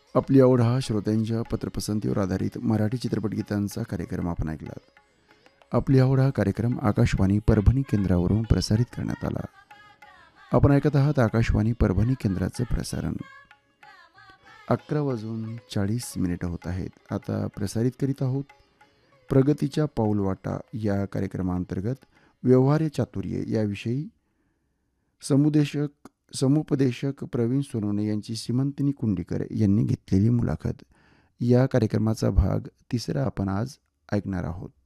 आपली आवड हा श्रोत्यांच्या पत्रपसंतीवर आधारित मराठी चित्रपट गीतांचा कार्यक्रम आपण ऐकलात. आपली आवड हा कार्यक्रम आकाशवाणी परभणी केंद्रावरून प्रसारित करण्यात आला. आपण ऐकत आहात आकाशवाणी परभणी केंद्राचं प्रसारण. 11:40 होत आहेत. आता प्रसारित करीत आहोत प्रगतीच्या पाऊलवाटा या कार्यक्रमांतर्गत व्यवहार्य चातुर्य याविषयी समुपदेशक प्रवीण सोनवणे यांची सीमंतिनी कुंडीकर यांनी घेतलेली मुलाखत. या कार्यक्रमाचा भाग 3 आपण आज ऐकणार आहोत.